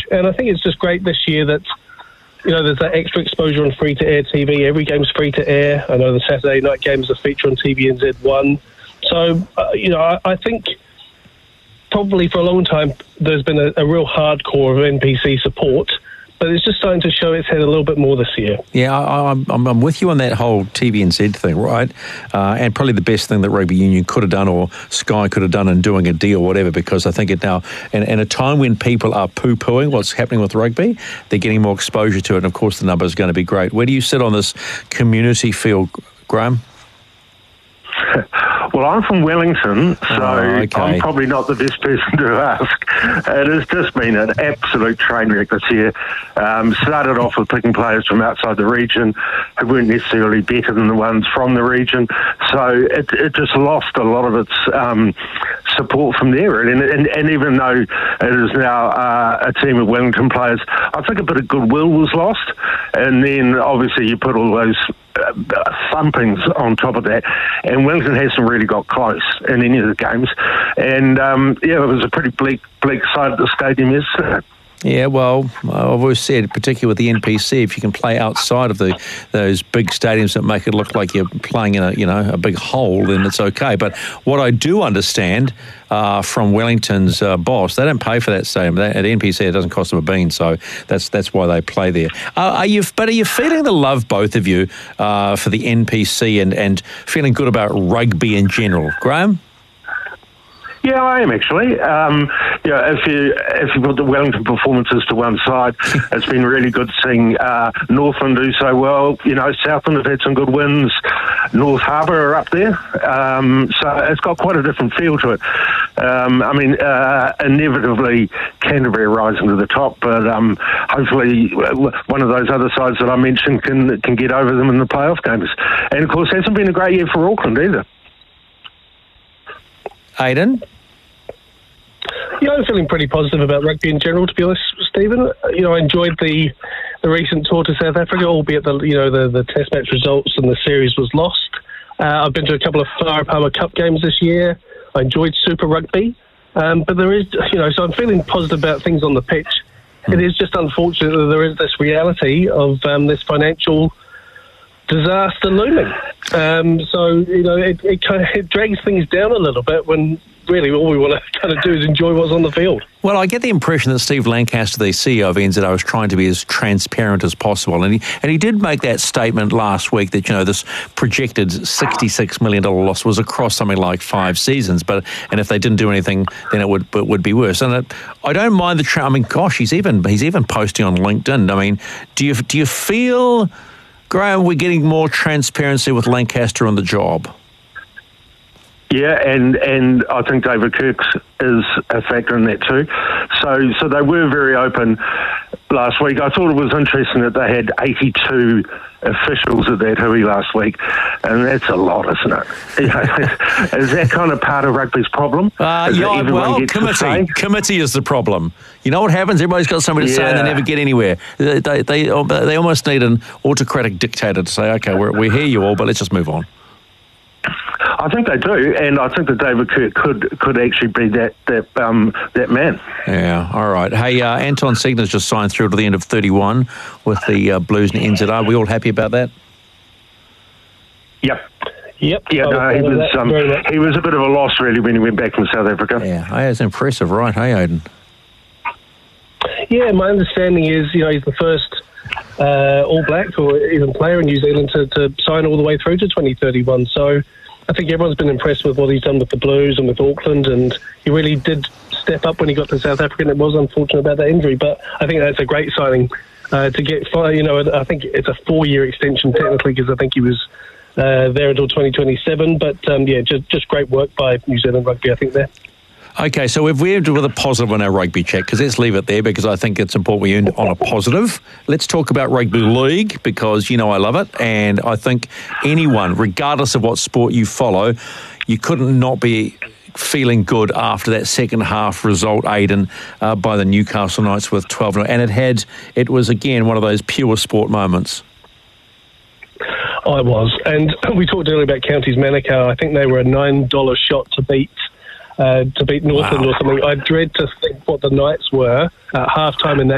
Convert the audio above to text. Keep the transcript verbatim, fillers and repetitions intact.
And I think it's just great this year that, you know, there's that extra exposure on free-to-air T V. Every game's free-to-air. I know the Saturday night games are feature on T V N Z one. So, uh, you know, I, I think probably for a long time there's been a, a real hardcore of N P C support, but it's just starting to show its head a little bit more this year. Yeah, I, I'm, I'm with you on that whole T V N Z thing, right? Uh, and probably the best thing that Rugby Union could have done, or Sky could have done in doing a deal or whatever, because I think it now, in, in a time when people are poo-pooing what's happening with rugby, they're getting more exposure to it, and of course the number is going to be great. Where do you sit on this community field, Graham? Well, I'm from Wellington, so oh, okay. I'm probably not the best person to ask. It has just been an absolute train wreck this year. Um, started off with picking players from outside the region who weren't necessarily better than the ones from the region, so it, it just lost a lot of its um, support from there. And, and, and even though it is now uh, a team of Wellington players, I think a bit of goodwill was lost. And then obviously you put all those Uh, thumpings on top of that, and Wellington hasn't really got close in any of the games, and um, yeah, it was a pretty bleak bleak sight at the stadium yesterday. Yeah, well, I've always said, particularly with the N P C, if you can play outside of the those big stadiums that make it look like you're playing in a you know a big hole, then it's okay. But what I do understand uh, from Wellington's uh, boss, they don't pay for that stadium. They, at N P C, it doesn't cost them a bean, so that's that's why they play there. Uh, are you? But are you feeling the love, both of you, uh, for the N P C and and feeling good about rugby in general, Graham? Yeah, I am actually. Um, yeah, if you if you put the Wellington performances to one side, it's been really good seeing uh, Northland do so well. You know, Southland have had some good wins. North Harbour are up there, um, so it's got quite a different feel to it. Um, I mean, uh, inevitably Canterbury rising to the top, but um, hopefully one of those other sides that I mentioned can can get over them in the playoff games. And of course, it hasn't been a great year for Auckland either. Aidan? Yeah, I'm feeling pretty positive about rugby in general, to be honest, Stephen. You know, I enjoyed the the recent tour to South Africa, albeit the you know the, the Test match results and the series was lost. Uh, I've been to a couple of Whare Palmer Cup games this year. I enjoyed Super Rugby, um, but there is you know, so I'm feeling positive about things on the pitch. Hmm. It is just unfortunate that there is this reality of um, this financial disaster looming. Um, so, you know, it, it kind of it drags things down a little bit when really all we want to kind of do is enjoy what's on the field. Well, I get the impression that Steve Lancaster, the C E O of N Z O, was trying to be as transparent as possible. And he, and he did make that statement last week that, you know, this projected sixty-six million dollars loss was across something like five seasons. But and if they didn't do anything, then it would it would be worse. And it, I don't mind the... Tra- I mean, gosh, he's even he's even posting on LinkedIn. I mean, do you do you feel... Graham, we're getting more transparency with Lancaster on the job? Yeah, and, and I think David Kirk is a factor in that too. So so they were very open last week. I thought it was interesting that they had eighty-two officials at that Hui last week, and that's a lot, isn't it? You know, is that kind of part of rugby's problem? Uh, yeah, well, committee. Committee is the problem. You know what happens? Everybody's got something to yeah. say and they never get anywhere. They, they, they, they almost need an autocratic dictator to say, OK, we're, we hear you all, but let's just move on. I think they do, and I think that David Kirk could could actually be that that um, that man. Yeah, all right. Hey, uh, Anton Segner's just signed through to the end of thirty-one with the uh, Blues and N Z R. Are we all happy about that? Yep. Yep. Yeah, no, he was um, he was a bit of a loss really when he went back from South Africa. Yeah, hey, it's impressive, right? Hey, Aidan. Yeah, my understanding is, you know, he's the first uh, All Black or even player in New Zealand to, to sign all the way through to twenty thirty-one. So I think everyone's been impressed with what he's done with the Blues and with Auckland, and he really did step up when he got to South Africa, and it was unfortunate about that injury, but I think that's a great signing uh, to get, you know, I think it's a four-year extension technically because I think he was uh, there until twenty twenty-seven, but um, yeah, just, just great work by New Zealand Rugby, I think, there. Okay, so if we're with a positive on our rugby check, because let's leave it there because I think it's important we end on a positive. Let's talk about rugby league because, you know, I love it. And I think anyone, regardless of what sport you follow, you couldn't not be feeling good after that second half result, Aidan, uh, by the Newcastle Knights with twelve nil. And it had, it was, again, one of those pure sport moments. I was. And we talked earlier about Counties Manukau. I think they were a nine dollars shot to beat Uh, to beat Northland wow. or something. I dread to think what the Knights were at half-time in that